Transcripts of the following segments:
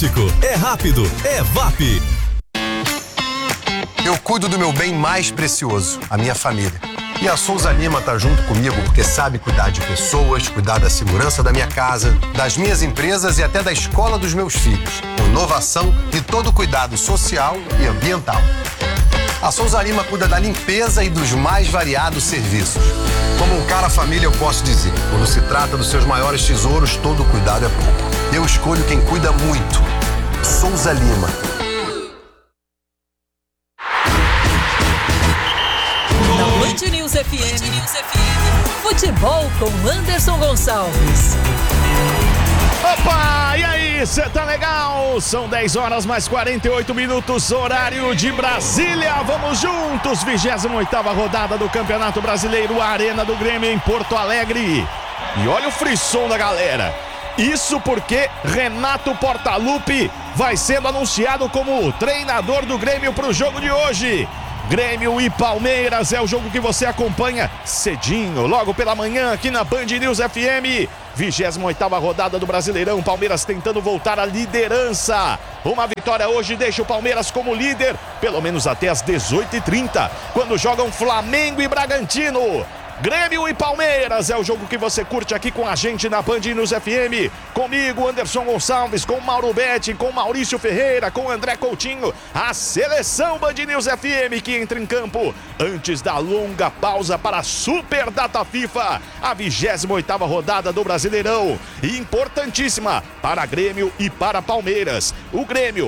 prático, é rápido, é VAP. Eu cuido do meu bem mais precioso, a minha família. E a Souza Lima tá junto comigo porque sabe cuidar de pessoas, cuidar da segurança da minha casa, das minhas empresas e até da escola dos meus filhos. Com inovação e todo cuidado social e ambiental. A Souza Lima cuida da limpeza e dos mais variados serviços. Como um cara família, eu posso dizer, quando se trata dos seus maiores tesouros, todo cuidado é pouco. Eu escolho quem cuida muito. Souza Lima. Band News FM. Futebol com Anderson Gonçalves. Opa, e aí, cê tá legal? São 10 horas mais 48 minutos, horário de Brasília. Vamos juntos, 28ª rodada do Campeonato Brasileiro, Arena do Grêmio em Porto Alegre. E olha o frisson da galera. Isso porque Renato Portaluppi vai sendo anunciado como treinador do Grêmio para o jogo de hoje. Grêmio e Palmeiras é o jogo que você acompanha cedinho, logo pela manhã aqui na Band News FM. 28ª rodada do Brasileirão, Palmeiras tentando voltar à liderança. Uma vitória hoje deixa o Palmeiras como líder, pelo menos até as 18h30, quando jogam Flamengo e Bragantino. Grêmio e Palmeiras é o jogo que você curte aqui com a gente na Band News FM. Comigo, Anderson Gonçalves, com Mauro Betti, com Maurício Ferreira, com André Coutinho. A seleção Band News FM que entra em campo antes da longa pausa para a Super Data FIFA. A 28ª rodada do Brasileirão. Importantíssima para Grêmio e para Palmeiras. O Grêmio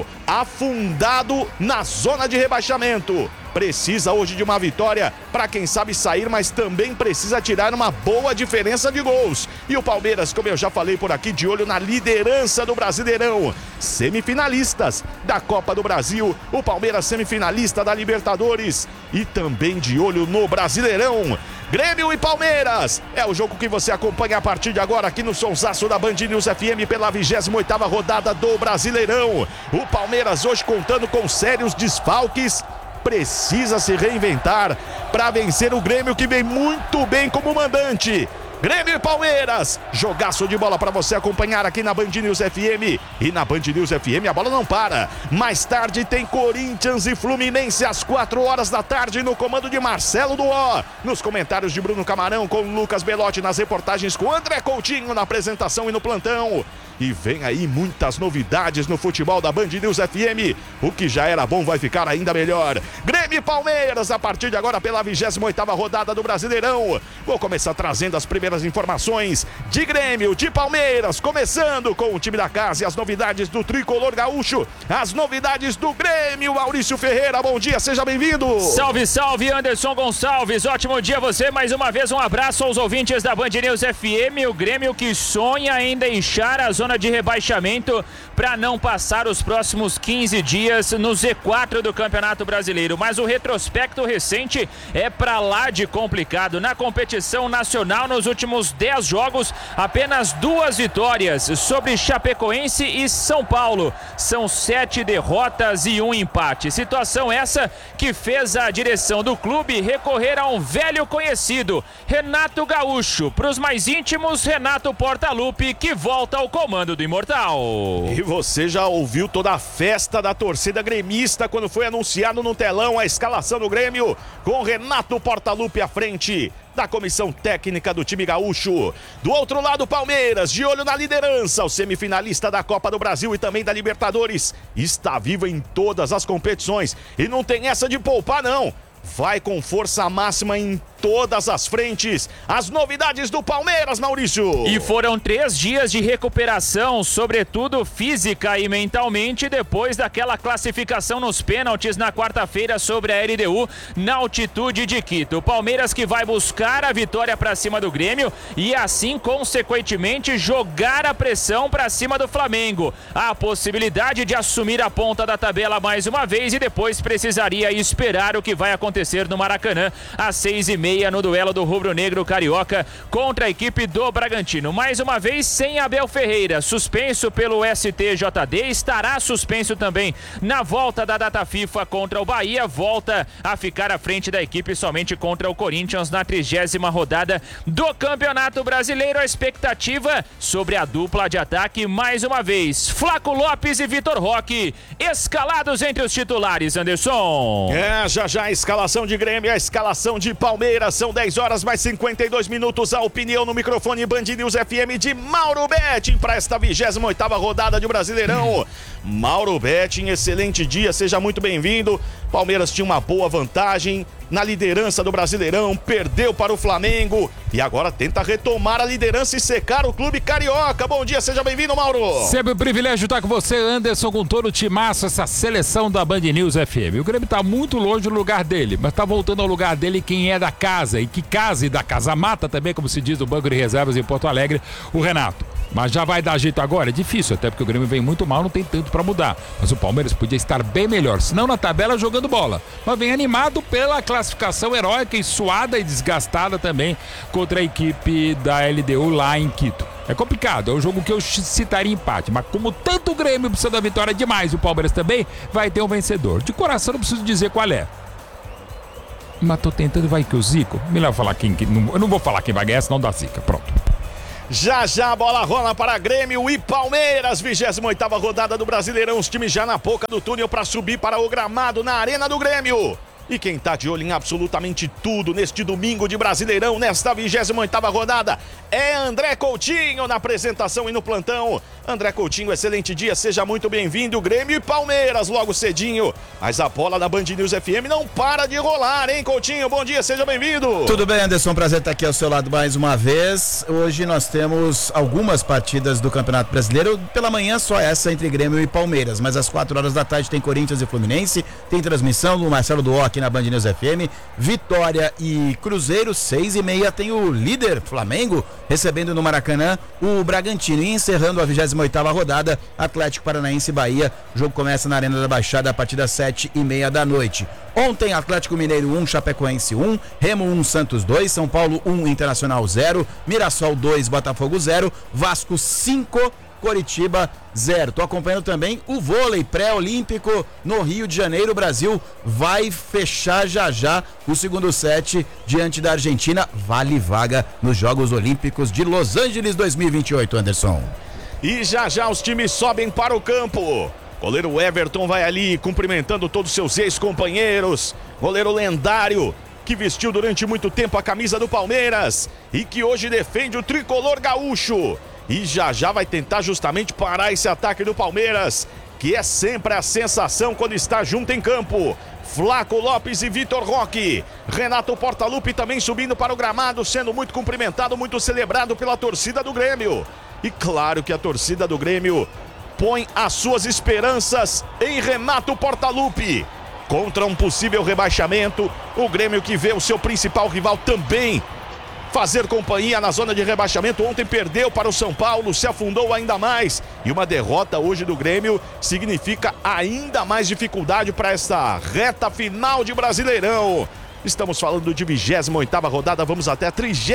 afundado na zona de rebaixamento. Precisa hoje de uma vitória para quem sabe sair, mas também precisa tirar uma boa diferença de gols. E o Palmeiras, como eu já falei por aqui, de olho na liderança do Brasileirão. Semifinalistas da Copa do Brasil, o Palmeiras semifinalista da Libertadores e também de olho no Brasileirão. Grêmio e Palmeiras é o jogo que você acompanha a partir de agora aqui no sonsaço da Band News FM pela 28ª rodada do Brasileirão. O Palmeiras hoje contando com sérios desfalques. Precisa se reinventar para vencer o Grêmio, que vem muito bem como mandante. Grêmio e Palmeiras, jogaço de bola para você acompanhar aqui na Band News FM. E na Band News FM a bola não para. Mais tarde tem Corinthians e Fluminense às 4 horas da tarde no comando de Marcelo Duó. Nos comentários de Bruno Camarão com Lucas Belotti, nas reportagens com André Coutinho na apresentação e no plantão. E vem aí muitas novidades no futebol da Band News FM. O que já era bom vai ficar ainda melhor. Grêmio e Palmeiras a partir de agora pela 28ª rodada do Brasileirão. Vou começar trazendo as primeiras informações de Grêmio, de Palmeiras, começando com o time da casa e as novidades do tricolor gaúcho. As novidades do Grêmio, Maurício Ferreira, bom dia, seja bem-vindo. Salve, salve, Anderson Gonçalves, ótimo dia a você, mais uma vez um abraço aos ouvintes da Band News FM. O Grêmio que sonha em deixar a zona de rebaixamento para não passar os próximos 15 dias no Z4 do Campeonato Brasileiro, mas o retrospecto recente é para lá de complicado. Na competição nacional, nos últimos 10 jogos, apenas 2 vitórias sobre Chapecoense e São Paulo. São 7 derrotas e 1 empate. Situação essa que fez a direção do clube recorrer a um velho conhecido, Renato Gaúcho. Para os mais íntimos, Renato Portaluppi, que volta ao comando do Imortal. E você já ouviu toda a festa da torcida gremista quando foi anunciado no telão a escalação do Grêmio, com Renato Portaluppi à frente da comissão técnica do time gaúcho. Do outro lado, Palmeiras, de olho na liderança, o semifinalista da Copa do Brasil e também da Libertadores, está vivo em todas as competições e não tem essa de poupar não. Vai com força máxima em todas as frentes. As novidades do Palmeiras, Maurício. E foram 3 dias de recuperação, sobretudo física e mentalmente, depois daquela classificação nos pênaltis na quarta-feira sobre a LDU na altitude de Quito. O Palmeiras que vai buscar a vitória para cima do Grêmio e assim, consequentemente, jogar a pressão para cima do Flamengo. A possibilidade de assumir a ponta da tabela mais uma vez e depois precisaria esperar o que vai acontecer no Maracanã às 6h30 7h30 no duelo do rubro-negro carioca contra a equipe do Bragantino. Mais uma vez sem Abel Ferreira, suspenso pelo STJD, estará suspenso também na volta da data FIFA contra o Bahia, volta a ficar à frente da equipe somente contra o Corinthians na 30ª rodada do Campeonato Brasileiro. A expectativa sobre a dupla de ataque mais uma vez, Flaco Lopes e Vitor Roque, escalados entre os titulares, Anderson. Já a escalação de Grêmio, a escalação de Palmeiras, são 10 horas mais 52 minutos, a opinião no microfone Band News FM de Mauro Betting para esta 28ª rodada de Brasileirão. Mauro Betting, excelente dia, seja muito bem-vindo. Palmeiras tinha uma boa vantagem na liderança do Brasileirão, perdeu para o Flamengo e agora tenta retomar a liderança e secar o clube carioca. Bom dia, seja bem-vindo, Mauro. Sempre um privilégio estar com você, Anderson, com todo o timaço, essa seleção da Band News FM. O Grêmio está muito longe do lugar dele, mas está voltando ao lugar dele quem é da casa e que casa e da casa mata também, como se diz no Banco de Reservas em Porto Alegre, o Renato. Mas já vai dar jeito agora? É difícil, até porque o Grêmio vem muito mal, não tem tanto para mudar. Mas o Palmeiras podia estar bem melhor, senão na tabela jogando bola. Mas vem animado pela classificação heróica e suada e desgastada também contra a equipe da LDU lá em Quito. É complicado, é um jogo que eu citaria empate, mas como tanto o Grêmio precisa da vitória demais e o Palmeiras também, vai ter um vencedor. De coração não preciso dizer qual é. Mas tô tentando, vai que o Zico. Melhor falar quem... Eu não vou falar quem vai ganhar, senão dá zica. Pronto. Já a bola rola para Grêmio e Palmeiras, 28ª rodada do Brasileirão, os times já na boca do túnel para subir para o gramado na Arena do Grêmio. E quem tá de olho em absolutamente tudo neste domingo de Brasileirão, nesta 28ª rodada, é André Coutinho na apresentação e no plantão. André Coutinho, excelente dia, seja muito bem-vindo. Grêmio e Palmeiras logo cedinho. Mas a bola da Band News FM não para de rolar, hein, Coutinho? Bom dia, seja bem-vindo. Tudo bem, Anderson, prazer estar aqui ao seu lado mais uma vez. Hoje nós temos algumas partidas do Campeonato Brasileiro. Pela manhã só essa entre Grêmio e Palmeiras, mas às 4 horas da tarde tem Corinthians e Fluminense, tem transmissão do Marcelo Duó aqui na Band News FM, Vitória e Cruzeiro, 6h30 tem o líder Flamengo recebendo no Maracanã o Bragantino e encerrando a 28ª rodada, Atlético Paranaense e Bahia. O jogo começa na Arena da Baixada a partir das 7h30 da noite. Ontem, Atlético Mineiro 1, Chapecoense 1, Remo 1, Santos 2, São Paulo 1, Internacional 0, Mirassol 2, Botafogo 0, Vasco 5, Coritiba 0. Tô acompanhando também o vôlei pré-olímpico no Rio de Janeiro. O Brasil vai fechar já o segundo set diante da Argentina. Vale vaga nos Jogos Olímpicos de Los Angeles 2028, Anderson. E já os times sobem para o campo. Goleiro Everton vai ali cumprimentando todos os seus ex-companheiros. Goleiro lendário que vestiu durante muito tempo a camisa do Palmeiras e que hoje defende o tricolor gaúcho. E já vai tentar justamente parar esse ataque do Palmeiras, que é sempre a sensação quando está junto em campo. Flaco Lopes e Vitor Roque. Renato Portaluppi também subindo para o gramado, sendo muito cumprimentado, muito celebrado pela torcida do Grêmio. E claro que a torcida do Grêmio põe as suas esperanças em Renato Portaluppi. Contra um possível rebaixamento, o Grêmio que vê o seu principal rival também fazer companhia na zona de rebaixamento. Ontem perdeu para o São Paulo, se afundou ainda mais. E uma derrota hoje do Grêmio significa ainda mais dificuldade para esta reta final de Brasileirão. Estamos falando de 28ª rodada, vamos até a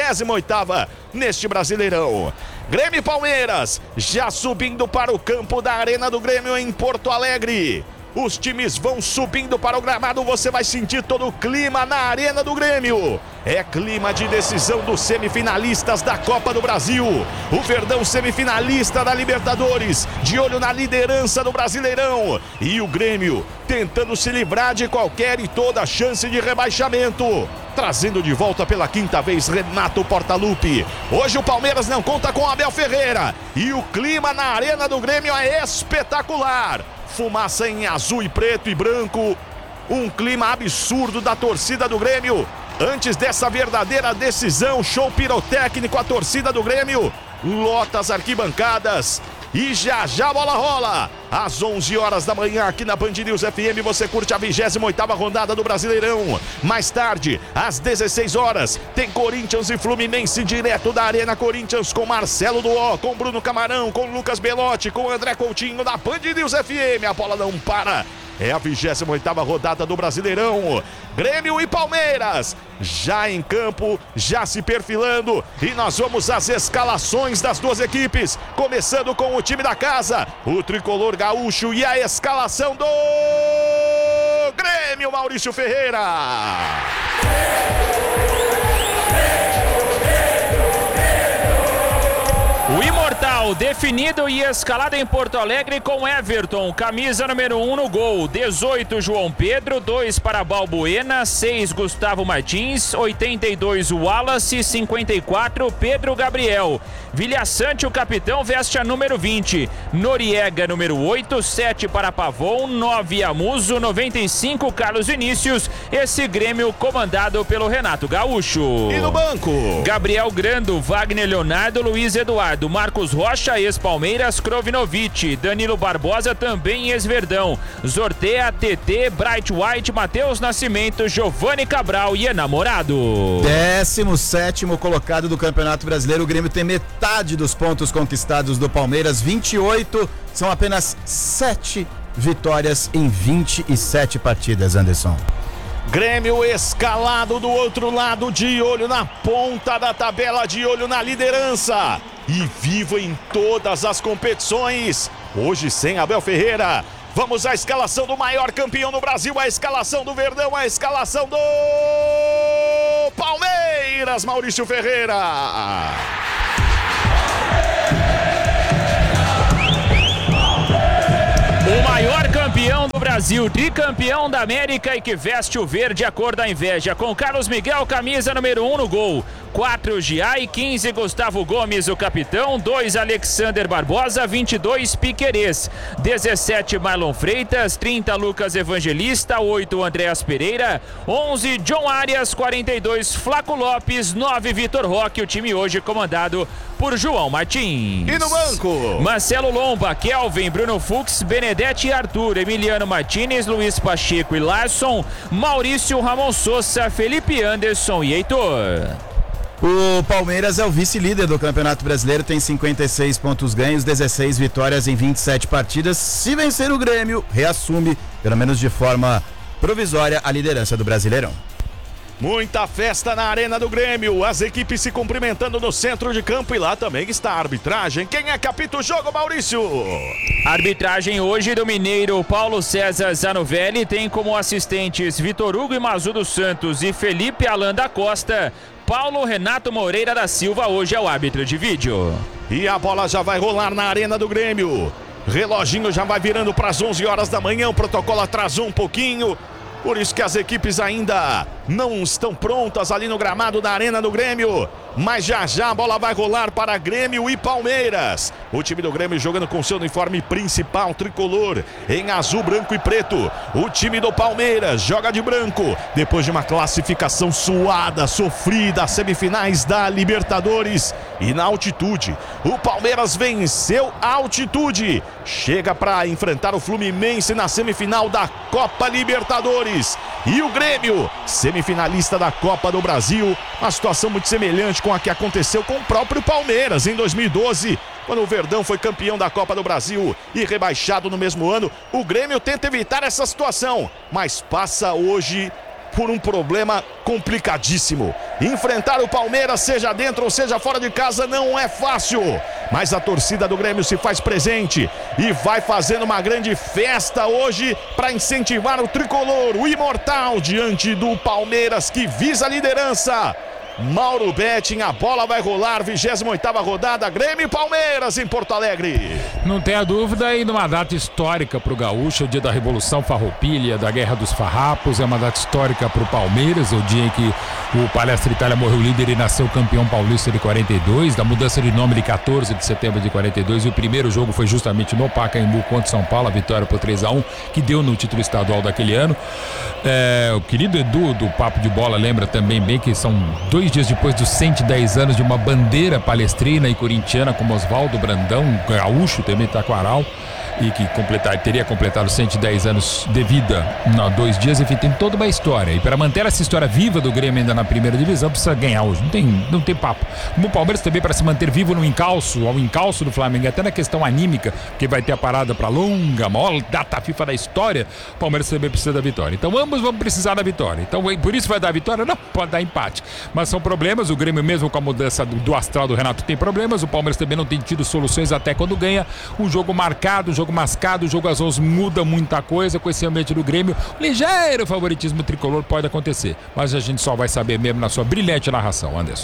38ª neste Brasileirão. Grêmio e Palmeiras já subindo para o campo da Arena do Grêmio em Porto Alegre. Os times vão subindo para o gramado, você vai sentir todo o clima na Arena do Grêmio. É clima de decisão dos semifinalistas da Copa do Brasil. O Verdão semifinalista da Libertadores, de olho na liderança do Brasileirão. E o Grêmio tentando se livrar de qualquer e toda chance de rebaixamento. Trazendo de volta pela 5ª vez Renato Portaluppi. Hoje o Palmeiras não conta com Abel Ferreira. E o clima na Arena do Grêmio é espetacular. Fumaça em azul e preto e branco. Um clima absurdo da torcida do Grêmio. Antes dessa verdadeira decisão, show pirotécnico, a torcida do Grêmio lota as arquibancadas. E já a bola rola. Às 11 horas da manhã aqui na Band News FM você curte a 28ª rodada do Brasileirão. Mais tarde, às 16 horas, tem Corinthians e Fluminense direto da Arena Corinthians com Marcelo Duó, com Bruno Camarão, com Lucas Belotti, com André Coutinho na Band News FM. A bola não para. É a 28ª rodada do Brasileirão. Grêmio e Palmeiras já em campo, já se perfilando. E nós vamos às escalações das duas equipes. Começando com o time da casa, o tricolor gaúcho, e a escalação do Grêmio, Maurício Ferreira. O Imortal definido e escalado em Porto Alegre com Everton, camisa número 1 no gol, 18 João Pedro, 2 para Balbuena, 6 Gustavo Martins, 82 Wallace, 54 Pedro Gabriel. Vilhaçante, o capitão, veste a número 20, Noriega número 8, 7 para Pavon, 9 Amuso, 95 Carlos Vinícius. Esse Grêmio comandado pelo Renato Gaúcho. E no banco, Gabriel Grando, Wagner Leonardo, Luiz Eduardo, Marcos Rocha, ex-Palmeiras, Krovinovic, Danilo Barbosa, também ex-Verdão, Zortea, TT, Bright White, Matheus Nascimento, Giovanni Cabral e Enamorado. 17º colocado do Campeonato Brasileiro. O Grêmio tem metade dos pontos conquistados do Palmeiras, 28, são apenas 7 vitórias em 27 partidas, Anderson. Grêmio escalado do outro lado, de olho na ponta da tabela, de olho na liderança e vivo em todas as competições. Hoje sem Abel Ferreira. Vamos à escalação do maior campeão no Brasil, a escalação do Verdão, a escalação do Palmeiras, Maurício Ferreira. O maior campeão do Brasil, tricampeão da América e que veste o verde a cor da inveja, com Carlos Miguel, camisa número 1 no gol, 4 Giai, 15 Gustavo Gomes, o capitão, 2 Alexander Barbosa, 22 Piquerez, 17 Marlon Freitas, 30 Lucas Evangelista, 8 Andréas Pereira, 11 John Arias, 42 Flaco Lopes, 9 Vitor Roque. O time hoje comandado por João Martins. E no banco, Marcelo Lomba, Kelvin, Bruno Fux, Benedetti e Arthur, Emiliano Martinez, Luiz Pacheco e Larson, Maurício Ramon Sousa, Felipe Anderson e Heitor. O Palmeiras é o vice-líder do Campeonato Brasileiro, tem 56 pontos ganhos, 16 vitórias em 27 partidas. Se vencer o Grêmio, reassume, pelo menos de forma provisória, a liderança do Brasileirão. muita festa na Arena do Grêmio, as equipes se cumprimentando no centro de campo e lá também está a arbitragem. Quem é que apita o jogo, Maurício? Arbitragem hoje do mineiro Paulo César Zanovelli, tem como assistentes Vitor Hugo Imazu dos Santos e Felipe Alan da Costa. Paulo Renato Moreira da Silva hoje é o árbitro de vídeo. E a bola já vai rolar na Arena do Grêmio. Reloginho já vai virando para as 11 horas da manhã, o protocolo atrasou um pouquinho. Por isso que as equipes ainda não estão prontas ali no gramado da Arena do Grêmio. Mas já já a bola vai rolar para Grêmio e Palmeiras. O time do Grêmio jogando com seu uniforme principal tricolor em azul, branco e preto. O time do Palmeiras joga de branco depois de uma classificação suada, sofrida, semifinais da Libertadores. E na altitude, o Palmeiras venceu a altitude. Chega para enfrentar o Fluminense na semifinal da Copa Libertadores. E o Grêmio, semifinalista da Copa do Brasil. Uma situação muito semelhante com a que aconteceu com o próprio Palmeiras em 2012, quando o Verdão foi campeão da Copa do Brasil e rebaixado no mesmo ano. O Grêmio tenta evitar essa situação, mas passa hoje por um problema complicadíssimo. Enfrentar o Palmeiras, seja dentro ou seja fora de casa, não é fácil. Mas a torcida do Grêmio se faz presente e vai fazendo uma grande festa hoje para incentivar o tricolor, o imortal, diante do Palmeiras que visa a liderança. Mauro Betting, a bola vai rolar, 28ª rodada, Grêmio e Palmeiras em Porto Alegre. Não tenha dúvida, e numa data histórica para o Gaúcho, o dia da Revolução Farroupilha, da Guerra dos Farrapos, é uma data histórica para o Palmeiras, o dia em que o Palestra Itália morreu líder e nasceu campeão paulista de 42, da mudança de nome de 14 de setembro de 42, e o primeiro jogo foi justamente no Pacaembu contra São Paulo, a vitória por 3-1, que deu no título estadual daquele ano. O querido Edu do Papo de Bola lembra também bem que são 2 dias depois dos 110 anos de uma bandeira palestrina e corintiana como Oswaldo Brandão, gaúcho também, taquaral. e que teria completado 110 anos de vida há 2 dias, enfim, tem toda uma história. E para manter essa história viva do Grêmio ainda na primeira divisão, precisa ganhar hoje. Não tem papo. Como o Palmeiras também, para se manter vivo ao encalço do Flamengo, até na questão anímica, porque vai ter a parada para longa, maior data FIFA da história, o Palmeiras também precisa da vitória. Então ambos vão precisar da vitória. Então por isso vai dar vitória? Não, pode dar empate. Mas são problemas, o Grêmio mesmo com a mudança do astral do Renato tem problemas, o Palmeiras também não tem tido soluções até quando ganha. Um jogo marcado, um jogo mascado, o jogo às vezes muda muita coisa com esse ambiente do Grêmio. Ligeiro favoritismo tricolor pode acontecer, mas a gente só vai saber mesmo na sua brilhante narração, Anderson.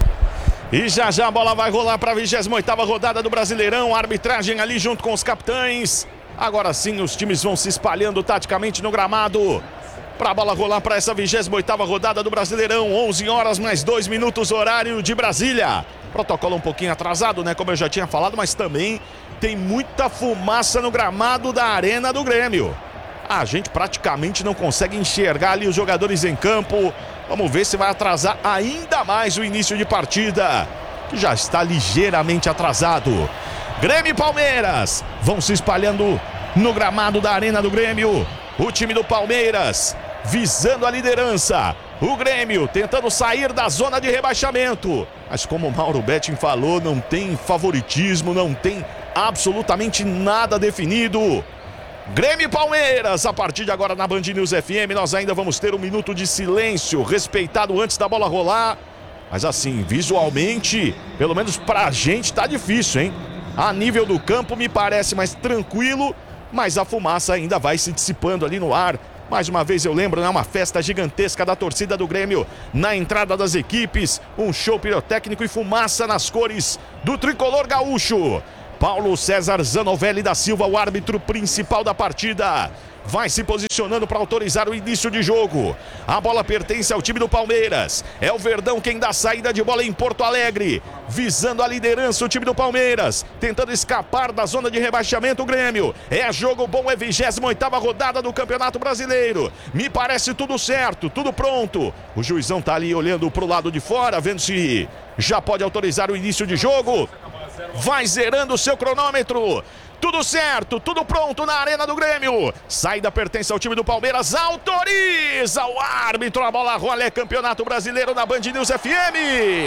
E já a bola vai rolar para a 28ª rodada do Brasileirão, a arbitragem ali junto com os capitães. Agora sim os times vão se espalhando taticamente no gramado para a bola rolar para essa 28ª rodada do Brasileirão. 11 horas mais 2 minutos, horário de Brasília. Protocolo um pouquinho atrasado, né, como eu já tinha falado, mas também tem muita fumaça no gramado da Arena do Grêmio. A gente praticamente não consegue enxergar ali os jogadores em campo. Vamos ver se vai atrasar ainda mais o início de partida, que já está ligeiramente atrasado. Grêmio e Palmeiras vão se espalhando no gramado da Arena do Grêmio. O time do Palmeiras visando a liderança. O Grêmio tentando sair da zona de rebaixamento. Mas como o Mauro Betting falou, não tem favoritismo, não tem absolutamente nada definido. Grêmio e Palmeiras, a partir de agora na Band News FM, nós ainda vamos ter um minuto de silêncio respeitado antes da bola rolar. Mas assim, visualmente, pelo menos pra gente tá difícil, hein? A nível do campo me parece mais tranquilo, mas a fumaça ainda vai se dissipando ali no ar. Mais uma vez eu lembro, né, uma festa gigantesca da torcida do Grêmio na entrada das equipes, um show pirotécnico e fumaça nas cores do tricolor gaúcho. Paulo César Zanovelli da Silva, o árbitro principal da partida, vai se posicionando para autorizar o início de jogo. A bola pertence ao time do Palmeiras. É o Verdão quem dá saída de bola em Porto Alegre, visando a liderança o time do Palmeiras, tentando escapar da zona de rebaixamento o Grêmio. É jogo bom, é 28ª rodada do Campeonato Brasileiro. Me parece tudo certo, tudo pronto. O juizão tá ali olhando pro lado de fora, vendo se já pode autorizar o início de jogo. Vai zerando o seu cronômetro. Tudo certo, tudo pronto na Arena do Grêmio. Saída pertence ao time do Palmeiras. Autoriza o árbitro. A bola rola, é Campeonato Brasileiro na Band News FM.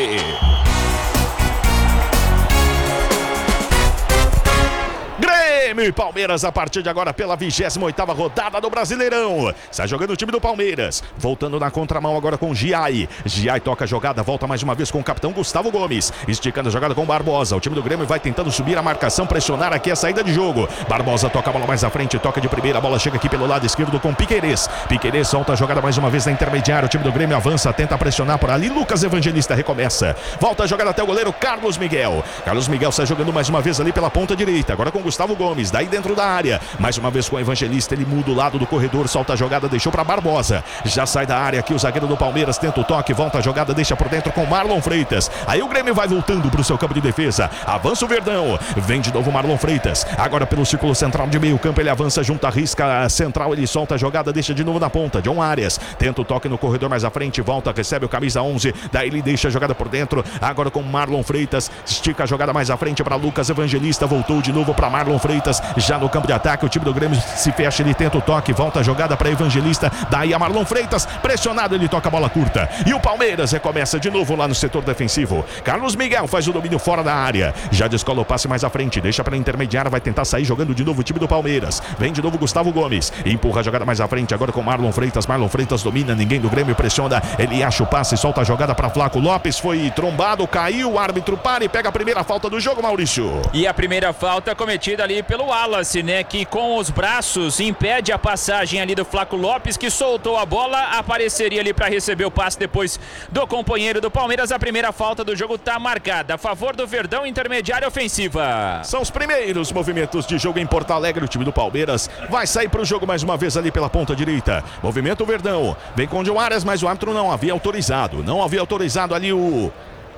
Grêmio e Palmeiras a partir de agora pela 28ª rodada do Brasileirão. Sai jogando o time do Palmeiras, voltando na contramão agora com Giai. Giai toca a jogada, volta mais uma vez com o capitão Gustavo Gomes, esticando a jogada com Barbosa. O time do Grêmio vai tentando subir a marcação, pressionar aqui a saída de jogo. Barbosa toca a bola mais à frente, toca de primeira, a bola chega aqui pelo lado esquerdo com Piquerez. Piquerez solta a jogada mais uma vez na intermediária. O time do Grêmio avança, tenta pressionar por ali. Lucas Evangelista recomeça, volta a jogada até o goleiro Carlos Miguel. Carlos Miguel sai jogando mais uma vez ali pela ponta direita, agora com Gustavo Gomes, daí dentro da área, mais uma vez com o Evangelista, ele muda o lado do corredor, solta a jogada, deixou para Barbosa, já sai da área aqui o zagueiro do Palmeiras, tenta o toque, volta a jogada, deixa por dentro com Marlon Freitas, aí o Grêmio vai voltando para o seu campo de defesa, avança o Verdão, vem de novo Marlon Freitas, agora pelo círculo central de meio campo, ele avança junto à risca central, ele solta a jogada, deixa de novo na ponta, John Arias, tenta o toque no corredor mais à frente, volta, recebe o camisa 11, daí ele deixa a jogada por dentro, agora com Marlon Freitas, estica a jogada mais à frente para Lucas Evangelista, voltou de novo para Marlon Freitas, já no campo de ataque, o time do Grêmio se fecha, ele tenta o toque, volta a jogada para Evangelista, daí a Marlon Freitas, pressionado, ele toca a bola curta, e o Palmeiras recomeça de novo lá no setor defensivo, Carlos Miguel faz o domínio fora da área, já descola o passe mais à frente, deixa para a intermediária, vai tentar sair jogando de novo o time do Palmeiras, vem de novo Gustavo Gomes, empurra a jogada mais à frente, agora com Marlon Freitas domina, ninguém do Grêmio pressiona, ele acha o passe, solta a jogada para Flaco Lopes, foi trombado, caiu, o árbitro para e pega a primeira falta do jogo, Maurício. E a primeira falta cometida ali pelo Wallace, né, que com os braços impede a passagem ali do Flaco Lopes, que soltou a bola, apareceria ali para receber o passe depois do companheiro do Palmeiras. A primeira falta do jogo está marcada a favor do Verdão, intermediária ofensiva. São os primeiros movimentos de jogo em Porto Alegre. O time do Palmeiras vai sair para o jogo mais uma vez ali pela ponta direita. Movimento Verdão, vem com o John Arias, mas o árbitro não havia autorizado ali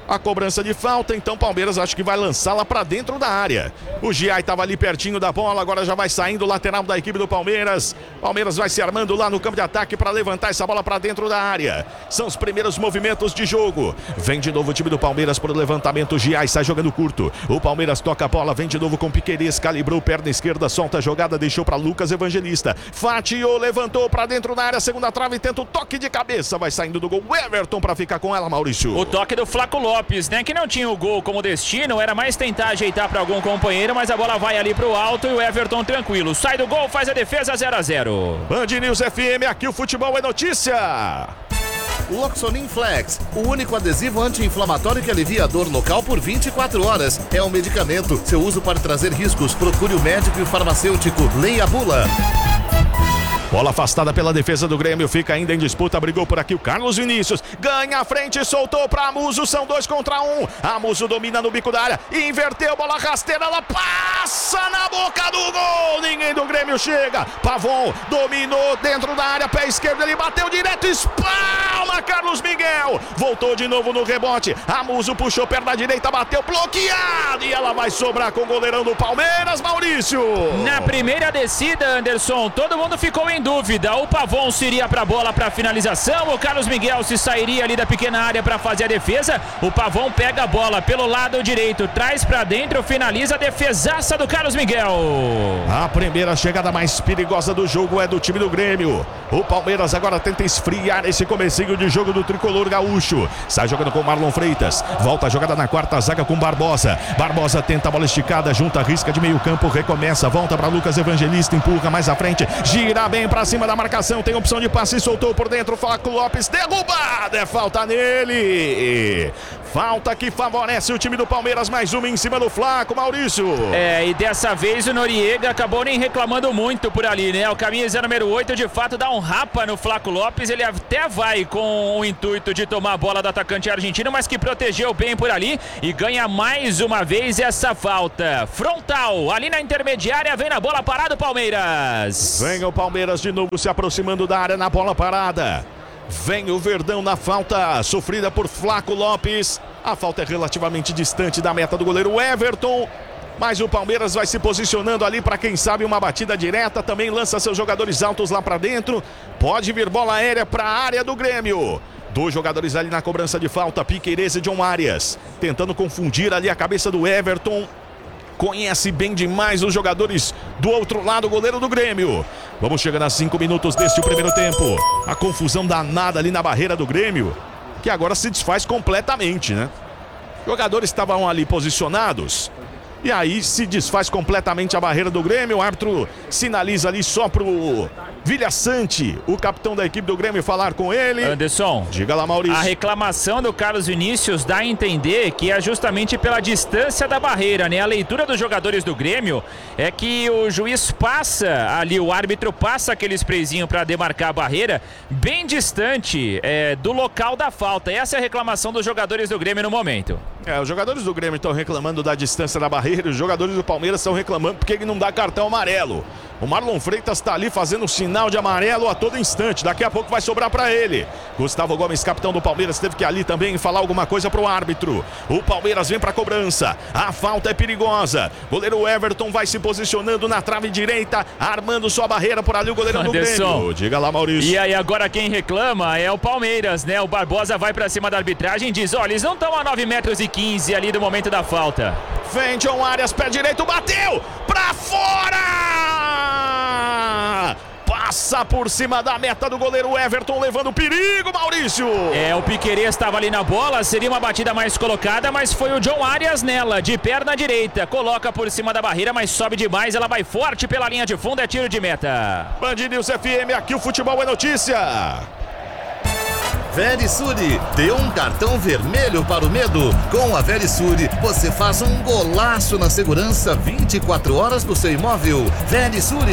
a cobrança de falta, então o Palmeiras acho que vai lançá-la para dentro da área. O Giai estava ali pertinho da bola, agora já vai saindo o lateral da equipe do Palmeiras. Palmeiras vai se armando lá no campo de ataque para levantar essa bola para dentro da área. São os primeiros movimentos de jogo. Vem de novo o time do Palmeiras para o levantamento. O Giai sai jogando curto. O Palmeiras toca a bola, vem de novo com Piquerez, calibrou perna esquerda, solta a jogada, deixou para Lucas Evangelista. Fatiou, levantou para dentro da área, segunda trave, tenta o toque de cabeça, vai saindo do gol. O Everton para ficar com ela, Maurício. O toque do Flaco Lopes, né, que não tinha o gol como destino, era mais tentar ajeitar para algum companheiro, mas a bola vai ali pro alto e o Everton tranquilo. Sai do gol, faz a defesa, 0-0. Band News FM, aqui o futebol é notícia. Loxonin Flex, o único adesivo anti-inflamatório que alivia a dor local por 24 horas. É um medicamento. Seu uso pode trazer riscos. Procure o médico e o farmacêutico. Leia a bula. Bola afastada pela defesa do Grêmio, fica ainda em disputa, brigou por aqui o Carlos Vinícius, ganha a frente, soltou para Amuso, são 2 contra 1, Amuso domina no bico da área, inverteu, bola rasteira, ela passa na boca do gol, ninguém do Grêmio chega, Pavon dominou dentro da área, pé esquerdo, ele bateu direto, espalma Carlos Miguel, voltou de novo no rebote, Amuso puxou perna direita, bateu bloqueado e ela vai sobrar com o goleirão do Palmeiras, Maurício. Na primeira descida, Anderson, todo mundo ficou em dúvida, o Pavon se iria para a bola para finalização, o Carlos Miguel se sairia ali da pequena área para fazer a defesa, o Pavon pega a bola pelo lado direito, traz para dentro, finaliza a defesaça do Carlos Miguel. A primeira chegada mais perigosa do jogo é do time do Grêmio, o Palmeiras agora tenta esfriar esse comecinho de jogo do tricolor gaúcho, sai jogando com Marlon Freitas, volta a jogada na quarta zaga com Barbosa, Barbosa tenta a bola esticada, junta a risca de meio campo, recomeça, volta para Lucas Evangelista, empurra mais à frente, gira bem para cima da marcação, tem opção de passe, soltou por dentro, Flaco Lopes, derrubada, é falta nele, falta que favorece o time do Palmeiras, mais uma em cima do Flaco, Maurício. E dessa vez o Noriega acabou nem reclamando muito por ali, né, o camisa número 8 de fato dá um rapa no Flaco Lopes, ele até vai com o intuito de tomar a bola do atacante argentino, mas que protegeu bem por ali e ganha mais uma vez essa falta, frontal, ali na intermediária, vem na bola parada o Palmeiras. Vem o Palmeiras de novo se aproximando da área na bola parada. Vem o Verdão na falta sofrida por Flaco Lopes. A falta é relativamente distante da meta do goleiro Everton. Mas o Palmeiras vai se posicionando ali para quem sabe uma batida direta. Também lança seus jogadores altos lá para dentro. Pode vir bola aérea para a área do Grêmio. 2 jogadores ali na cobrança de falta, Piquerez e John Arias. Tentando confundir ali a cabeça do Everton. Conhece bem demais os jogadores do outro lado, o goleiro do Grêmio. Vamos chegando a 5 minutos deste primeiro tempo. A confusão danada ali na barreira do Grêmio, que agora se desfaz completamente, né? Jogadores estavam ali posicionados, e aí se desfaz completamente a barreira do Grêmio. O árbitro sinaliza ali só pro Vilhaçante, o capitão da equipe do Grêmio, falar com ele. Anderson, diga lá, Maurício. A reclamação do Carlos Vinícius dá a entender que é justamente pela distância da barreira, né? A leitura dos jogadores do Grêmio é que o juiz passa ali, o árbitro passa aquele sprayzinho para demarcar a barreira bem distante do local da falta. Essa é a reclamação dos jogadores do Grêmio no momento. Os jogadores do Grêmio estão reclamando da distância da barreira, os jogadores do Palmeiras estão reclamando porque ele não dá cartão amarelo. O Marlon Freitas está ali fazendo sinal de amarelo a todo instante. Daqui a pouco vai sobrar para ele. Gustavo Gomes, capitão do Palmeiras, teve que ali também falar alguma coisa para o árbitro. O Palmeiras vem para a cobrança. A falta é perigosa. Goleiro Everton vai se posicionando na trave direita, armando sua barreira por ali o goleiro do Grêmio. Diga lá, Maurício. E aí agora quem reclama é o Palmeiras, né? O Barbosa vai para cima da arbitragem e diz, olha, eles não estão a 9,15 metros ali do momento da falta. Vem John Arias, pé direito, bateu para fora! Passa por cima da meta do goleiro Everton, levando perigo, Maurício. O Piquerez estava ali na bola, seria uma batida mais colocada, mas foi o John Arias nela, de perna direita. Coloca por cima da barreira, mas sobe demais, ela vai forte pela linha de fundo, é tiro de meta. Band News FM, aqui o futebol é notícia. Verisure, dê um cartão vermelho para o medo. Com a Verisure, você faz um golaço na segurança 24 horas do seu imóvel. Verisure.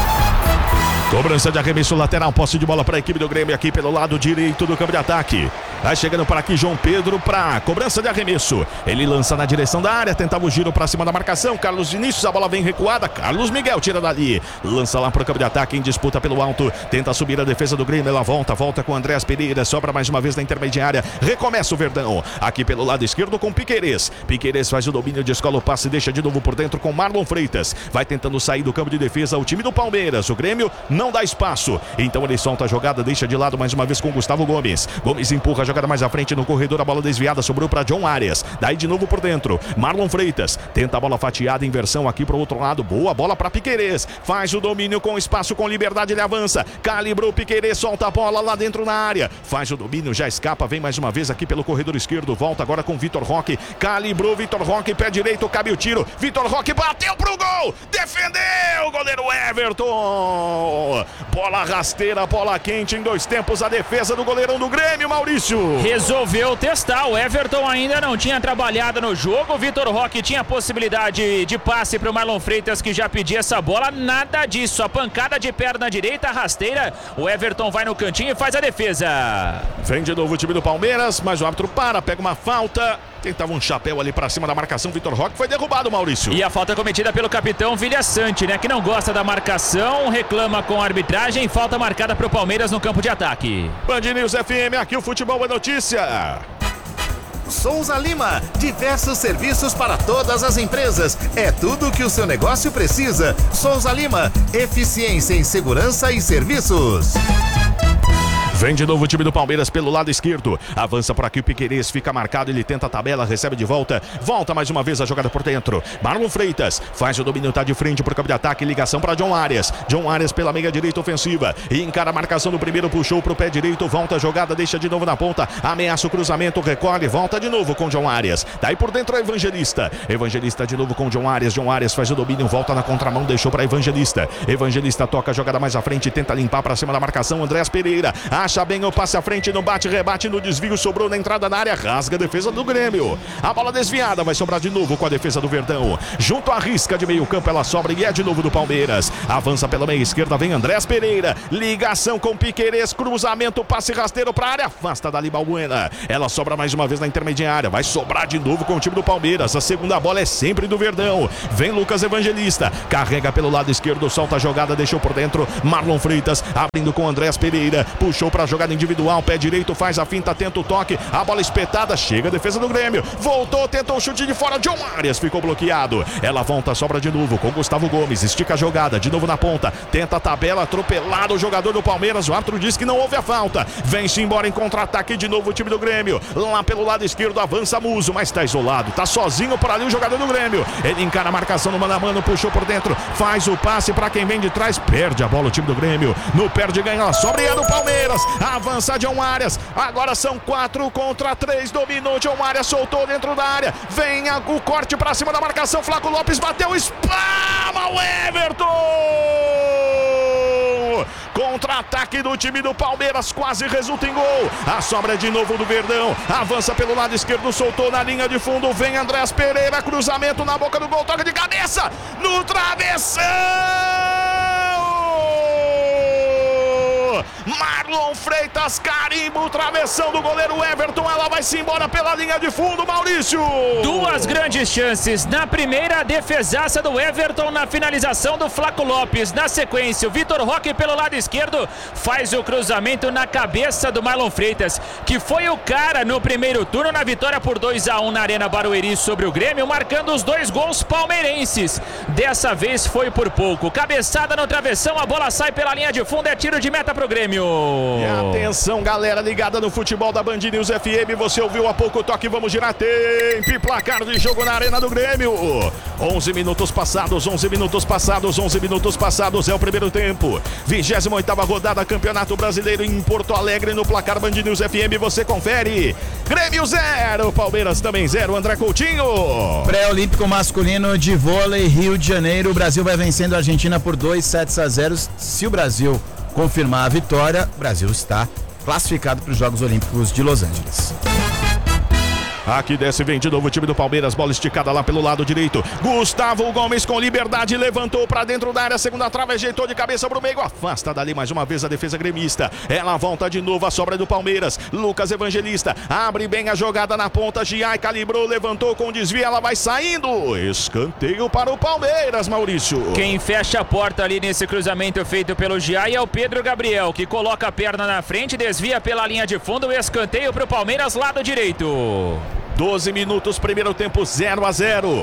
Cobrança de arremesso lateral, posse de bola para a equipe do Grêmio aqui pelo lado direito do campo de ataque. Vai chegando para aqui João Pedro para cobrança de arremesso. Ele lança na direção da área, tentava o giro para cima da marcação. Carlos Vinícius, a bola vem recuada. Carlos Miguel tira dali. Lança lá para o campo de ataque em disputa pelo alto. Tenta subir a defesa do Grêmio. Ela volta com Andréas Pereira. Sobra mais uma vez na intermediária. Recomeça o Verdão. Aqui pelo lado esquerdo com Piquerez. Piquerez faz o domínio, descola o passe, deixa de novo por dentro com Marlon Freitas. Vai tentando sair do campo de defesa o time do Palmeiras. O Grêmio não dá espaço. Então ele solta a jogada, deixa de lado mais uma vez com Gustavo Gomes. Gomes empurra a jogada mais à frente no corredor. A bola desviada sobrou para John Arias. Daí de novo por dentro. Marlon Freitas. Tenta a bola fatiada, inversão aqui pro outro lado. Boa bola para Piquerez. Faz o domínio com espaço, com liberdade. Ele avança. Calibrou Piquerez. Solta a bola lá dentro na área. Faz o domínio, já escapa. Vem mais uma vez aqui pelo corredor esquerdo. Volta agora com Vitor Roque. Calibrou Vitor Roque. Pé direito, cabe o tiro. Vitor Roque bateu pro gol. Defendeu o goleiro Everton. Bola rasteira, bola quente em 2 tempos. A defesa do goleirão do Grêmio, Maurício. Resolveu testar. O Everton ainda não tinha trabalhado no jogo. O Vitor Roque tinha possibilidade de passe para o Marlon Freitas, que já pedia essa bola. Nada disso. A pancada de perna direita, rasteira. O Everton vai no cantinho e faz a defesa. Vem de novo o time do Palmeiras, mas o árbitro pega uma falta. Tentava um chapéu ali pra cima da marcação. Vitor Roque foi derrubado, Maurício. E a falta cometida pelo capitão Vilha Sante, né? Que não gosta da marcação, reclama com a arbitragem. Falta marcada pro Palmeiras no campo de ataque. Band News FM, aqui o futebol é notícia. Souza Lima, diversos serviços para todas as empresas. É tudo o que o seu negócio precisa. Souza Lima, eficiência em segurança e serviços. Vem de novo o time do Palmeiras pelo lado esquerdo. Avança por aqui o Piquerez, fica marcado, ele tenta a tabela, recebe de volta. Volta mais uma vez a jogada por dentro. Marlon Freitas faz o domínio, tá de frente pro campo de ataque, ligação para John Arias. John Arias pela meia direita ofensiva. E encara a marcação do primeiro, puxou pro pé direito, volta a jogada, deixa de novo na ponta. Ameaça o cruzamento, recolhe, volta de novo com John Arias. Daí por dentro é Evangelista. Evangelista de novo com John Arias. John Arias faz o domínio, volta na contramão, deixou para Evangelista. Evangelista toca a jogada mais à frente, tenta limpar para cima da marcação. Andréas Pereira acha bem o passe à frente, no bate, rebate, no desvio, sobrou na entrada na área, rasga a defesa do Grêmio. A bola desviada, vai sobrar de novo com a defesa do Verdão. Junto à risca de meio campo, ela sobra e é de novo do Palmeiras. Avança pela meia esquerda, vem Andréas Pereira. Ligação com Piquerez, cruzamento, passe rasteiro para a área, afasta dali Balbuena. Ela sobra mais uma vez na intermediária, vai sobrar de novo com o time do Palmeiras. A segunda bola é sempre do Verdão. Vem Lucas Evangelista, carrega pelo lado esquerdo, solta a jogada, deixou por dentro Marlon Freitas, abrindo com Andréas Pereira, puxou para a jogada individual, pé direito, faz a finta, tenta o toque, a bola espetada, chega a defesa do Grêmio, voltou, tentou o chute de fora, John Arias ficou bloqueado, ela volta, sobra de novo com Gustavo Gomes, estica a jogada, de novo na ponta, tenta a tabela, atropelado o jogador do Palmeiras, o árbitro diz que não houve a falta, vem-se embora em contra-ataque de novo o time do Grêmio, lá pelo lado esquerdo avança Muso, mas tá isolado, tá sozinho por ali o jogador do Grêmio, ele encara a marcação no mano a mano, puxou por dentro, faz o passe para quem vem de trás, perde a bola o time do Grêmio, no perde ganha, ela sobra e é do Palmeiras, avança John Arias, agora são 4 contra 3, dominou John Arias, soltou dentro da área, vem o corte pra cima da marcação, Flaco Lopes bateu, espalma o Everton! Contra-ataque do time do Palmeiras, quase resulta em gol, a sobra de novo do Verdão, avança pelo lado esquerdo, soltou na linha de fundo, vem Andréas Pereira, cruzamento na boca do gol, toca de cabeça, no travessão! Marlon Freitas, carimbo, travessão do goleiro Everton, ela vai se embora pela linha de fundo, Maurício. 2 grandes chances, na primeira a defesaça do Everton, na finalização do Flaco Lopes, na sequência o Vitor Roque pelo lado esquerdo faz o cruzamento na cabeça do Marlon Freitas, que foi o cara no primeiro turno na vitória por 2-1 na Arena Barueri sobre o Grêmio, marcando os 2 gols palmeirenses. Dessa vez foi por pouco, cabeçada no travessão, a bola sai pela linha de fundo, é tiro de meta pro Grêmio. E atenção, galera ligada no futebol da Band News FM, você ouviu há pouco o toque, vamos girar tempo e placar de jogo na Arena do Grêmio. 11 minutos passados, 11 minutos passados, 11 minutos passados, é o primeiro tempo. 28ª rodada, Campeonato Brasileiro em Porto Alegre, no placar Band News FM, você confere. Grêmio 0, Palmeiras também 0, André Coutinho. Pré-olímpico masculino de vôlei, Rio de Janeiro, o Brasil vai vencendo a Argentina por 2-0. Se o Brasil confirmar a vitória, o Brasil está classificado para os Jogos Olímpicos de Los Angeles. Aqui desce, vem de novo o time do Palmeiras. Bola esticada lá pelo lado direito. Gustavo Gomes com liberdade, levantou pra dentro da área. Segunda trave, ajeitou de cabeça pro meio. Afasta dali mais uma vez a defesa gremista. Ela volta de novo a sobra do Palmeiras. Lucas Evangelista abre bem a jogada na ponta. Giai calibrou, levantou com desvio. Ela vai saindo. Escanteio para o Palmeiras, Maurício. Quem fecha a porta ali nesse cruzamento feito pelo Giai é o Pedro Gabriel, que coloca a perna na frente, desvia pela linha de fundo. Escanteio para o Palmeiras, lado direito. 12 minutos, primeiro tempo, 0-0.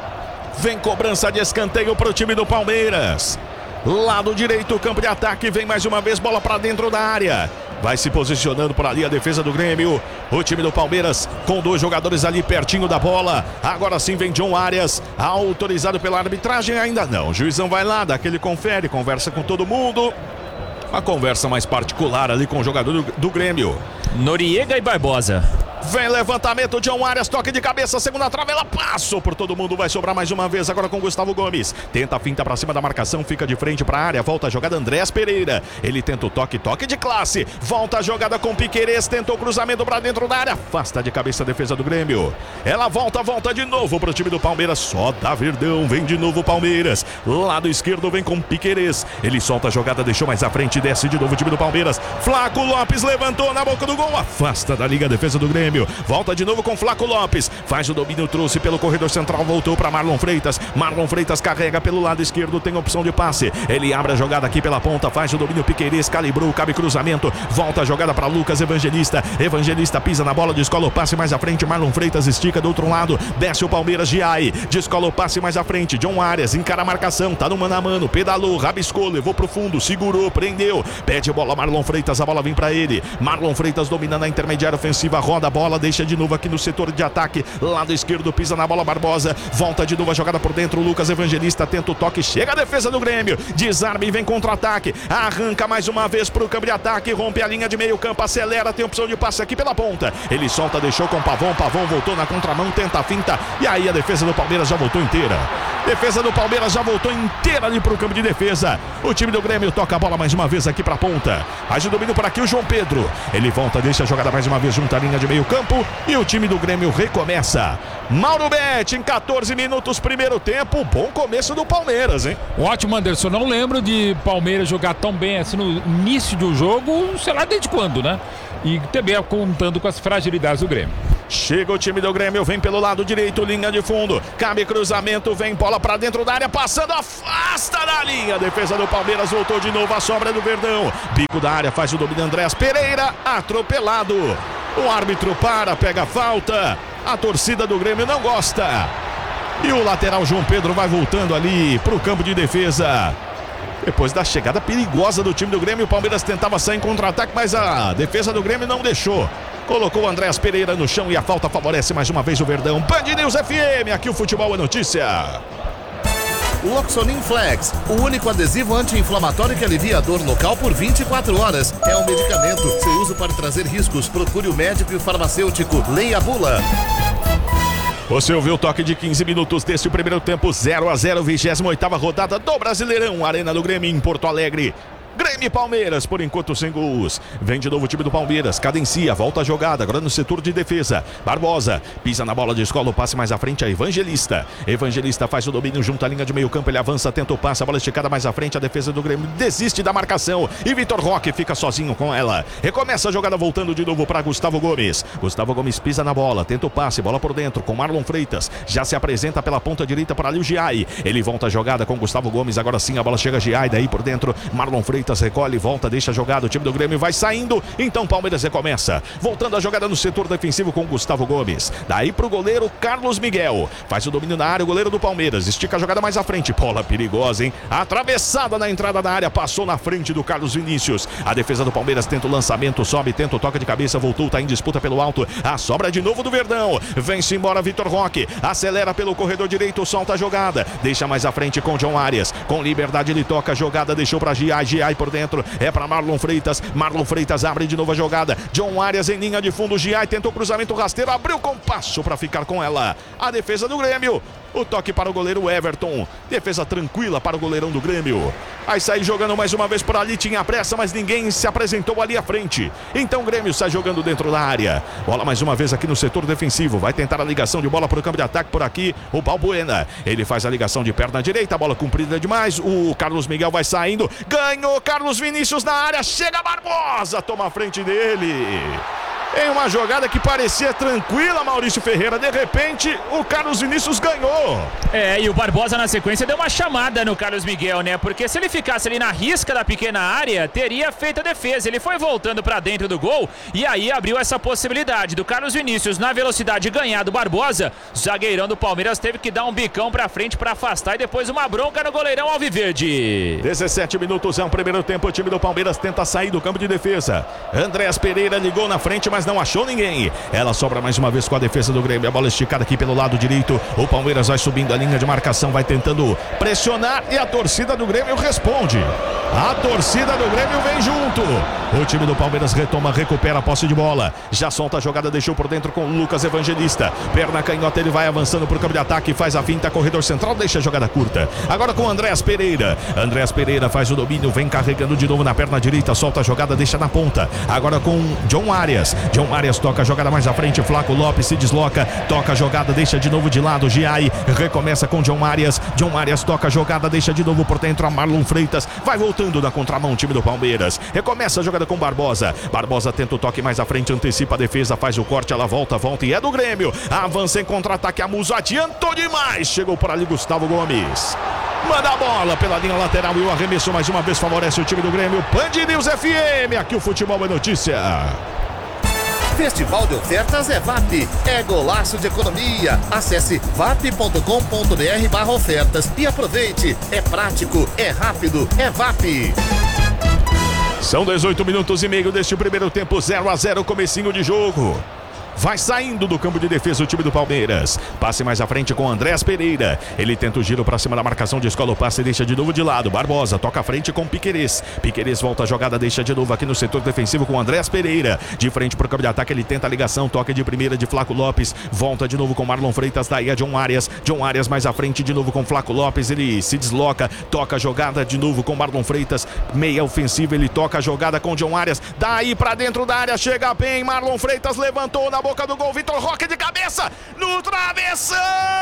Vem cobrança de escanteio para o time do Palmeiras. Lado direito, campo de ataque, vem mais uma vez, bola para dentro da área. Vai se posicionando por ali a defesa do Grêmio. O time do Palmeiras com 2 jogadores ali pertinho da bola. Agora sim vem John Arias, autorizado pela arbitragem, ainda não. O juizão vai lá, dá aquele confere, conversa com todo mundo. Uma conversa mais particular ali com o jogador do Grêmio. Noriega e Barbosa. Vem levantamento, John Arias, toque de cabeça, segunda trave, ela passou por todo mundo, vai sobrar mais uma vez agora com Gustavo Gomes. Tenta a finta pra cima da marcação, fica de frente pra área, volta a jogada Andrés Pereira. Ele tenta o toque de classe, volta a jogada com Piquerez, tentou o cruzamento pra dentro da área, afasta de cabeça a defesa do Grêmio. Ela volta de novo pro time do Palmeiras, só dá Verdão, vem de novo o Palmeiras. Lado esquerdo vem com Piquerez, ele solta a jogada, deixou mais à frente, desce de novo o time do Palmeiras. Flaco Lopes levantou na boca do gol, afasta da liga a defesa do Grêmio. Volta de novo com Flaco Lopes, faz o domínio, trouxe pelo corredor central, voltou para Marlon Freitas. Marlon Freitas carrega pelo lado esquerdo, tem opção de passe. Ele abre a jogada aqui pela ponta, faz o domínio, Piquerez calibrou, cabe cruzamento, volta a jogada para Lucas Evangelista. Evangelista pisa na bola, descola o passe mais à frente. Marlon Freitas estica do outro lado, desce o Palmeiras, Giai, descola o passe mais à frente. John Arias encara a marcação, tá no mano a mano, pedalou, rabiscou, levou pro fundo, segurou, prendeu, pede bola Marlon Freitas, a bola vem para ele. Marlon Freitas domina na intermediária ofensiva, roda a bola, deixa de novo aqui no setor de ataque, lado esquerdo, pisa na bola Barbosa, volta de novo a jogada por dentro, Lucas Evangelista tenta o toque, chega a defesa do Grêmio, desarma e vem contra-ataque, arranca mais uma vez pro campo de ataque, rompe a linha de meio campo, acelera, tem opção de passe aqui pela ponta, ele solta, deixou com Pavão voltou na contramão, tenta a finta, e aí a defesa do Palmeiras já voltou inteira. Defesa do Palmeiras já voltou inteira ali pro campo de defesa. O time do Grêmio toca a bola mais uma vez aqui pra ponta. Faz o domínio por aqui o João Pedro. Ele volta, deixa a jogada mais uma vez junto à linha de meio campo. E o time do Grêmio recomeça. Mauro Betti em 14 minutos, primeiro tempo. Bom começo do Palmeiras, hein? Ótimo, Anderson. Não lembro de Palmeiras jogar tão bem assim no início do jogo, sei lá desde quando, né? E também contando com as fragilidades do Grêmio. Chega o time do Grêmio, vem pelo lado direito, linha de fundo, cabe cruzamento, vem bola pra dentro da área, passando, afasta da linha, defesa do Palmeiras, voltou de novo a sobra do Verdão, bico da área, faz o domínio Andrés Pereira, atropelado, o árbitro para, pega a falta, a torcida do Grêmio não gosta, e o lateral João Pedro vai voltando ali pro campo de defesa. Depois da chegada perigosa do time do Grêmio, o Palmeiras tentava sair em contra-ataque, mas a defesa do Grêmio não deixou. Colocou o Andrés Pereira no chão e a falta favorece mais uma vez o Verdão. Band News FM, aqui o futebol é notícia. Loxonin Flex, o único adesivo anti-inflamatório que alivia a dor local por 24 horas. É um medicamento. Seu uso pode trazer riscos. Procure o médico e o farmacêutico. Leia a bula. Você ouviu o toque de 15 minutos deste primeiro tempo, 0-0, 28ª rodada do Brasileirão, Arena do Grêmio em Porto Alegre. Grêmio e Palmeiras, por enquanto sem gols. Vem de novo o time do Palmeiras, cadencia, volta a jogada, agora no setor de defesa. Barbosa, pisa na bola, descola o passe mais à frente a Evangelista. Evangelista faz o domínio junto à linha de meio campo, ele avança, tenta o passe, a bola esticada mais à frente, a defesa do Grêmio desiste da marcação. E Vitor Roque fica sozinho com ela. Recomeça a jogada voltando de novo para Gustavo Gomes. Gustavo Gomes pisa na bola, tenta o passe, bola por dentro com Marlon Freitas. Já se apresenta pela ponta direita para ali o Giai. Ele volta a jogada com Gustavo Gomes, agora sim a bola chega a Giai, daí por dentro Marlon Freitas recolhe, volta, deixa a jogada, o time do Grêmio vai saindo, então o Palmeiras recomeça, voltando a jogada no setor defensivo com Gustavo Gomes, daí pro goleiro Carlos Miguel, faz o domínio na área, o goleiro do Palmeiras, estica a jogada mais à frente, bola perigosa, hein, atravessada na entrada da área, passou na frente do Carlos Vinícius, a defesa do Palmeiras tenta o lançamento, sobe, tenta o toque de cabeça, voltou, tá em disputa pelo alto, a sobra de novo do Verdão, vem-se embora Vitor Roque, acelera pelo corredor direito, solta a jogada, deixa mais à frente com John Arias, com liberdade ele toca a jogada, deixou pra Giai por dentro, é para Marlon Freitas. Marlon Freitas abre de novo a jogada. John Arias em linha de fundo. Giai tentou cruzamento rasteiro, abriu com passo para ficar com ela. A defesa do Grêmio. O toque para o goleiro Everton. Defesa tranquila para o goleirão do Grêmio. Aí sai jogando mais uma vez por ali. Tinha pressa, mas ninguém se apresentou ali à frente. Então o Grêmio sai jogando dentro da área. Bola mais uma vez aqui no setor defensivo. Vai tentar a ligação de bola para o campo de ataque por aqui. O Balbuena. Ele faz a ligação de perna direita. A bola comprida demais. O Carlos Miguel vai saindo. Ganhou Carlos Vinícius na área. Chega Barbosa. Toma a frente dele. Em uma jogada que parecia tranquila, Maurício Ferreira, de repente o Carlos Vinícius ganhou. E o Barbosa na sequência deu uma chamada no Carlos Miguel, né? Porque se ele ficasse ali na risca da pequena área, teria feito a defesa. Ele foi voltando pra dentro do gol e aí abriu essa possibilidade do Carlos Vinícius na velocidade ganhar do Barbosa. Zagueirão do Palmeiras teve que dar um bicão pra frente pra afastar e depois uma bronca no goleirão alviverde. 17 minutos é um primeiro tempo, o time do Palmeiras tenta sair do campo de defesa. Andréas Pereira ligou na frente, mas não achou ninguém. Ela sobra mais uma vez com a defesa do Grêmio. A bola esticada aqui pelo lado direito. O Palmeiras vai subindo a linha de marcação, vai tentando pressionar e a torcida do Grêmio responde. A torcida do Grêmio vem junto. O time do Palmeiras retoma, recupera a posse de bola. Já solta a jogada, deixou por dentro com o Lucas Evangelista. Perna canhota, ele vai avançando para o campo de ataque, faz a finta, corredor central, deixa a jogada curta. Agora com o Andréas Pereira. Andréas Pereira faz o domínio, vem carregando de novo na perna direita, solta a jogada, deixa na ponta. Agora com John Arias. John Arias toca a jogada mais à frente, Flaco Lopes se desloca, toca a jogada, deixa de novo de lado, Giai recomeça com John Arias. John Arias toca a jogada, deixa de novo por dentro a Marlon Freitas, vai voltando da contramão o time do Palmeiras, recomeça a jogada com Barbosa. Barbosa tenta o toque mais à frente, antecipa a defesa, faz o corte, ela volta e é do Grêmio. Avança em contra-ataque, a Musa adiantou demais, chegou por ali Gustavo Gomes. Manda a bola pela linha lateral e o arremesso mais uma vez favorece o time do Grêmio. Band News FM, aqui o futebol é notícia. Festival de ofertas é VAP, é golaço de economia. Acesse vap.com.br/ofertas e aproveite. É prático, é rápido, é VAP. São 18 minutos e meio deste primeiro tempo, 0-0, comecinho de jogo. Vai saindo do campo de defesa o time do Palmeiras. Passe mais à frente com Andréas Pereira. Ele tenta o giro para cima da marcação, descola o passe e deixa de novo de lado. Barbosa toca à frente com Piquerez. Piquerez volta a jogada, deixa de novo aqui no setor defensivo com Andréas Pereira. De frente para o campo de ataque, ele tenta a ligação, toca de primeira de Flaco Lopes. Volta de novo com Marlon Freitas, daí é John Arias. John Arias mais à frente de novo com Flaco Lopes. Ele se desloca, toca a jogada de novo com Marlon Freitas. Meia ofensiva, ele toca a jogada com John Arias. Daí para dentro da área, chega bem. Marlon Freitas levantou na boca do gol, Vitor Roque de cabeça no travessão.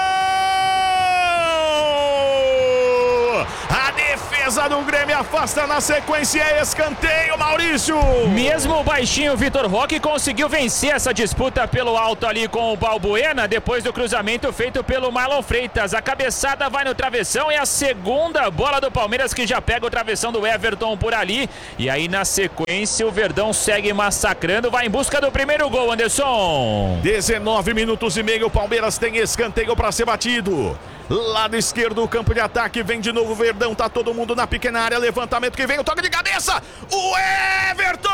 A defesa do Grêmio afasta na sequência, escanteio, Maurício. Mesmo o baixinho Vitor Roque conseguiu vencer essa disputa pelo alto ali com o Balbuena, depois do cruzamento feito pelo Marlon Freitas. A cabeçada vai no travessão e a segunda bola do Palmeiras que já pega o travessão do Everton por ali. E aí na sequência o Verdão segue massacrando, vai em busca do primeiro gol, Anderson. 19 minutos e meio, o Palmeiras tem escanteio para ser batido. Lado esquerdo, o campo de ataque, vem de novo o Verdão, tá todo mundo na pequena área, levantamento que vem, o toque de cabeça, o Everton!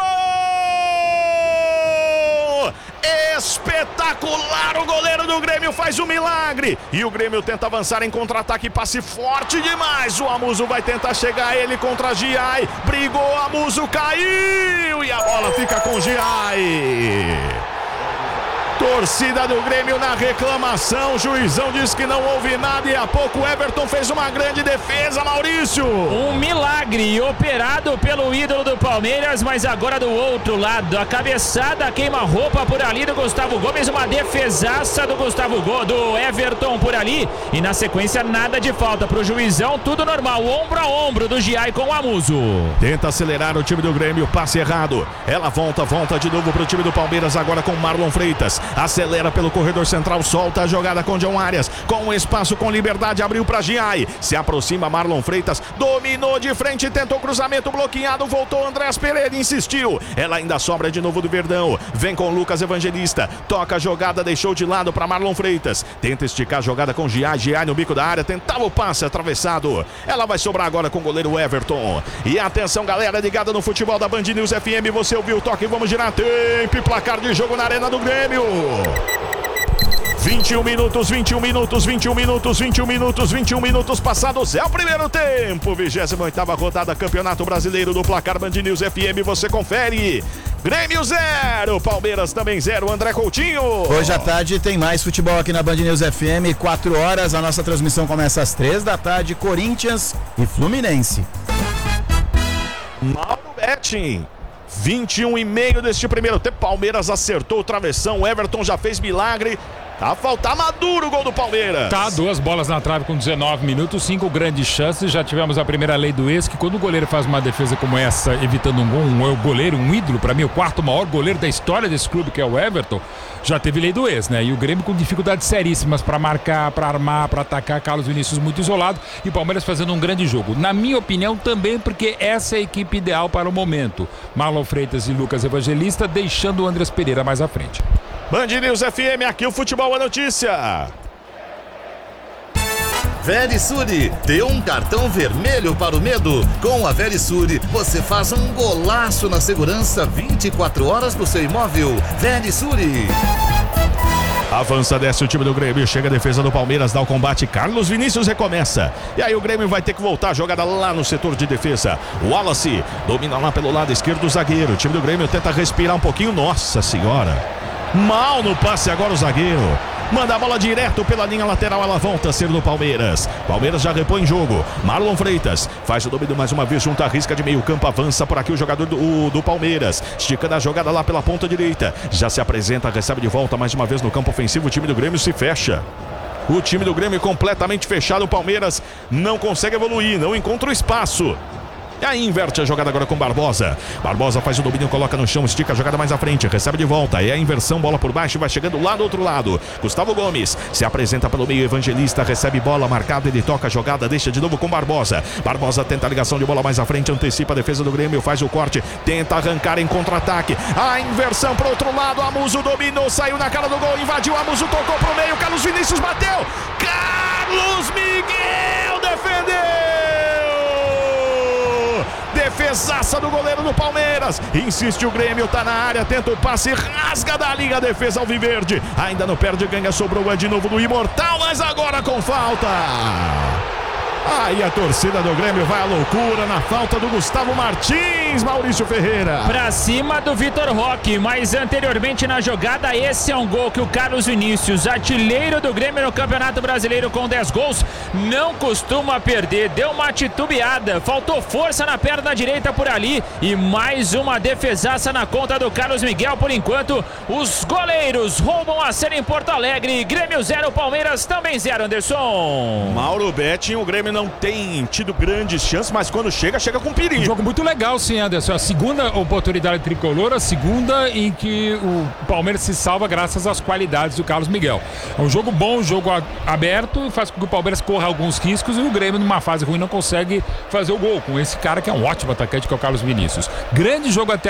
Espetacular, o goleiro do Grêmio faz um milagre, e o Grêmio tenta avançar em contra-ataque, passe forte demais, o Amuso vai tentar chegar ele contra Giai, brigou, Amuso caiu, e a bola fica com Giai. Torcida do Grêmio na reclamação, o juizão diz que não houve nada e há pouco o Everton fez uma grande defesa, Maurício. Um milagre operado pelo ídolo do Palmeiras, mas agora do outro lado, a cabeçada queima-roupa por ali do Gustavo Gomes, uma defesaça do do Everton por ali, e na sequência nada de falta pro juizão, tudo normal, ombro a ombro do Giai com o Amuso. Tenta acelerar o time do Grêmio, passe errado, ela volta de novo pro time do Palmeiras, agora com Marlon Freitas. Acelera pelo corredor central, solta a jogada com John Arias, com espaço, com liberdade, abriu para Giai, se aproxima Marlon Freitas, dominou de frente, tentou cruzamento bloqueado, voltou Andréas Pereira, insistiu, ela ainda sobra de novo do Verdão, vem com Lucas Evangelista, toca a jogada, deixou de lado para Marlon Freitas, tenta esticar a jogada com Giai no bico da área, tentava o passe atravessado, ela vai sobrar agora com o goleiro Everton, e atenção galera ligada no futebol da Band News FM, você ouviu o toque, vamos girar tempo e placar de jogo na Arena do Grêmio. 21 minutos passados, é o primeiro tempo, 28ª rodada, Campeonato Brasileiro do Placar Band News FM, você confere. Grêmio 0, Palmeiras também 0, André Coutinho. Hoje à tarde tem mais futebol aqui na Band News FM, 4 horas, a nossa transmissão começa às 3 da tarde, Corinthians e Fluminense. Mauro Betting. 21,5 deste primeiro tempo, Palmeiras acertou o travessão, o Everton já fez milagre. Tá a faltar Maduro o gol do Palmeiras. Tá, 2 bolas na trave com 19 minutos, 5 grandes chances. Já tivemos a primeira lei do ex, que quando o goleiro faz uma defesa como essa, evitando um gol, goleiro, um ídolo, pra mim, o 4º maior goleiro da história desse clube, que é o Everton, já teve lei do ex, né? E o Grêmio com dificuldades seríssimas pra marcar, pra armar, pra atacar, Carlos Vinícius muito isolado e o Palmeiras fazendo um grande jogo. Na minha opinião, também porque essa é a equipe ideal para o momento. Marlon Freitas e Lucas Evangelista, deixando o Andrés Pereira mais à frente. Band News FM, aqui o Futebol é Notícia. Verisure, dê um cartão vermelho para o medo. Com a Verisure, você faz um golaço na segurança 24 horas do seu imóvel. Verisure. Avança, desce o time do Grêmio, chega a defesa do Palmeiras, dá o combate, Carlos Vinícius recomeça. E aí o Grêmio vai ter que voltar a jogada lá no setor de defesa. O Wallace domina lá pelo lado esquerdo do zagueiro. O time do Grêmio tenta respirar um pouquinho, nossa senhora. Mal no passe agora o zagueiro. Manda a bola direto pela linha lateral, ela volta a ser do Palmeiras. Palmeiras já repõe em jogo. Marlon Freitas faz o domínio mais uma vez junto à risca de meio campo. Avança por aqui o jogador do Palmeiras. Esticando a jogada lá pela ponta direita. Já se apresenta, recebe de volta mais uma vez no campo ofensivo. O time do Grêmio se fecha. O time do Grêmio completamente fechado. O Palmeiras não consegue evoluir, não encontra o espaço. E aí inverte a jogada agora com Barbosa. Barbosa faz o domínio, coloca no chão, estica a jogada mais à frente, recebe de volta. É a inversão, bola por baixo, vai chegando lá do outro lado. Gustavo Gomes se apresenta pelo meio, Evangelista recebe bola marcada, ele toca a jogada, deixa de novo com Barbosa. Barbosa tenta a ligação de bola mais à frente, antecipa a defesa do Grêmio, faz o corte, tenta arrancar em contra-ataque. A inversão pro outro lado, Amuso dominou, saiu na cara do gol, invadiu, Amuso tocou pro meio, Carlos Vinícius bateu. Carlos Miguel defendeu. Defesaça do goleiro do Palmeiras. Insiste o Grêmio, tá na área, tenta o passe, rasga da linha a defesa alviverde. Ainda não perde, ganha, sobrou, é de novo do Imortal, mas agora com falta. Aí a torcida do Grêmio vai à loucura na falta do Gustavo Martins, Maurício Ferreira. Pra cima do Vitor Roque, mas anteriormente na jogada, esse é um gol que o Carlos Vinícius, artilheiro do Grêmio no Campeonato Brasileiro com 10 gols, não costuma perder. Deu uma titubeada, faltou força na perna direita por ali e mais uma defesaça na conta do Carlos Miguel. Por enquanto, os goleiros roubam a série em Porto Alegre. Grêmio 0, Palmeiras também 0, Anderson. Mauro Betting, o Grêmio não tem tido grandes chances, mas quando chega com perigo. Um jogo muito legal, sim, Anderson. A segunda oportunidade tricolor, a segunda em que o Palmeiras se salva graças às qualidades do Carlos Miguel. É um jogo bom, um jogo aberto, faz com que o Palmeiras corra alguns riscos e o Grêmio, numa fase ruim, não consegue fazer o gol com esse cara que é um ótimo atacante, que é o Carlos Vinícius. Grande jogo até